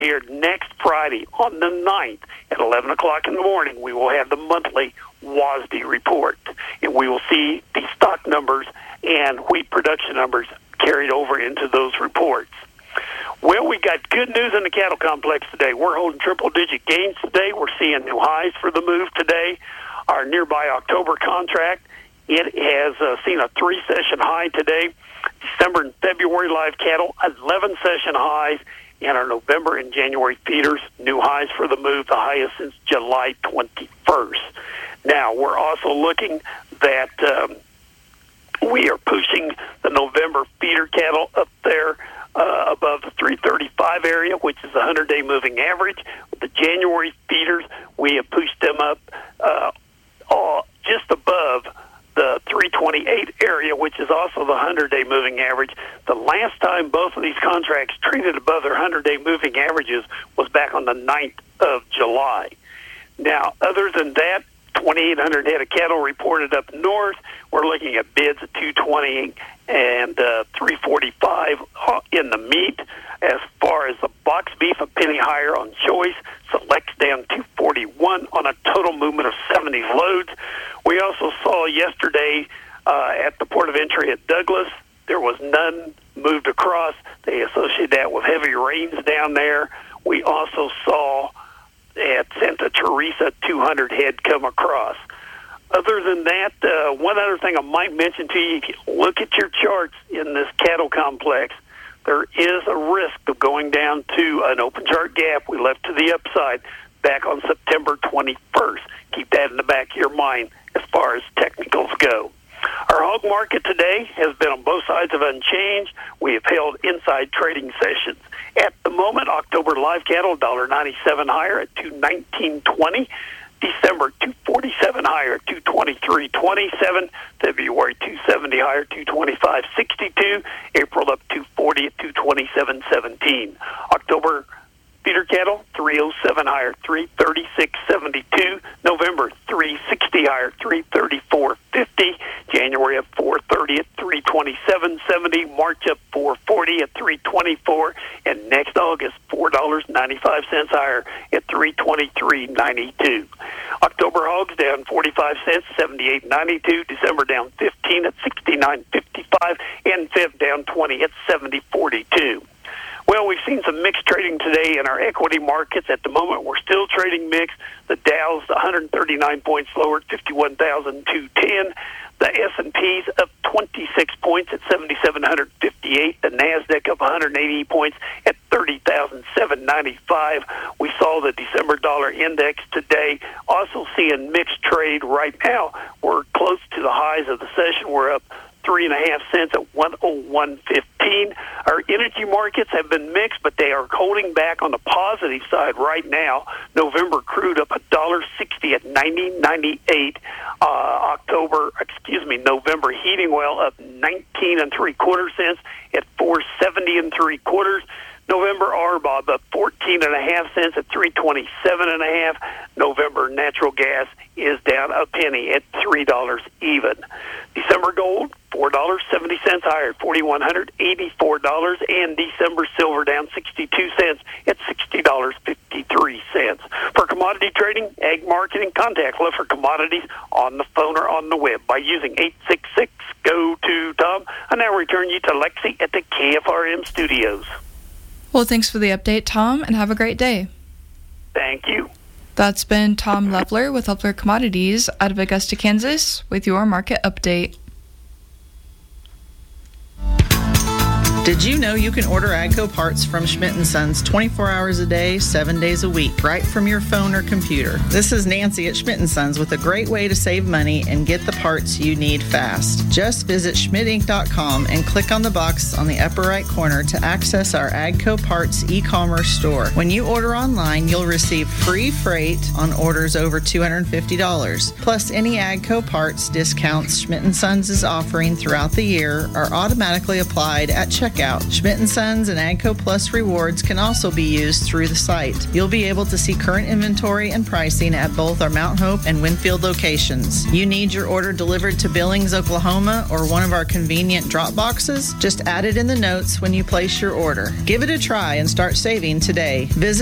here next Friday on the 9th at 11 o'clock in the morning. We will have the monthly WASDE report, and we will see the stock numbers and wheat production numbers carried over into those reports. Well, we got good news in the cattle complex today. We're holding triple-digit gains today. We're seeing new highs for the move today. Our nearby October contract, it has seen a 3-session high today. December and February live cattle, 11-session highs, and our November and January feeders, new highs for the move, the highest since July 21st. Now, we're also looking that we are pushing the November feeder cattle up there above the 335 area, which is the 100-day moving average. With the January feeders, we have pushed them up just above the 328 area, which is also the 100-day moving average. The last time both of these contracts traded above their 100-day moving averages was back on the 9th of July. Now, other than that, 2,800 head of cattle reported up north. We're looking at bids at 220 and 345 in the meat. As far as the box beef, a penny higher on choice. Select's down 241 on a total movement of 70 loads. We also saw yesterday at the port of entry at Douglas, there was none moved across. They associate that with heavy rains down there. We also saw at Santa Teresa 200 head come across. Other than that, one other thing I might mention to you, if you look at your charts in this cattle complex, there is a risk of going down to an open chart gap we left to the upside back on September 21st. Keep that in the back of your mind as far as technicals go. Our hog market today has been on both sides of unchanged. We have held inside trading sessions. At the moment, October live cattle, $1.97 higher at $219.20. December, $247 higher at $223.27. February, $270 higher, $225.62. April up $240 at $227.17. October feeder cattle, $307 higher, $336.72. November, $360 higher, $334.50. January up $430 at $327.70. March up $440 at $324. And next August, $4.95 higher at $323.92. October hogs down 45 cents, 78.92. December down 15 at 69.55. And Feb down 20 at 70.42. Well, we've seen some mixed trading today in our equity markets. At the moment, we're still trading mixed. The Dow's 139 points lower at 51,210. The S&P's up 26 points at 7,758. The NASDAQ up 180 points at 30,795. We saw the December dollar index today. Also seeing mixed trade right now. We're close to the highs of the session. We're up 3.5 cents at 101.15. Our energy markets have been mixed, but they are holding back on the positive side right now. November crude up $1.60 at 90.98. November heating oil up 19.75 cents at 4.70 November RBOB up 14.5 cents at 327.5. November natural gas is down a penny at $3 even. December gold, $4.70 higher, $4,184, and December silver down 62 cents at $60.53. For commodity trading, ag marketing, contact Leffer Commodities on the phone or on the web by using 866-GO-TO-TOM. I now return you to Lexi at the KFRM studios. Well, thanks for the update, Tom, and have a great day. Thank you. That's been Tom Leffler with Leffler Commodities out of Augusta, Kansas, with your market update. Did you know you can order AGCO parts from Schmidt & Sons 24 hours a day, 7 days a week, right from your phone or computer? This is Nancy at Schmidt & Sons with a great way to save money and get the parts you need fast. Just visit schmidtinc.com and click on the box on the upper right corner to access our AGCO parts e-commerce store. When you order online, you'll receive free freight on orders over $250. Plus, any AGCO parts discounts Schmidt & Sons is offering throughout the year are automatically applied at checkout checkout. Schmidt & Sons and AGCO Plus rewards can also be used through the site. You'll be able to see current inventory and pricing at both our Mount Hope and Winfield locations. You need your order delivered to Billings, Oklahoma, or one of our convenient drop boxes? Just add it in the notes when you place your order. Give it a try and start saving today. Visit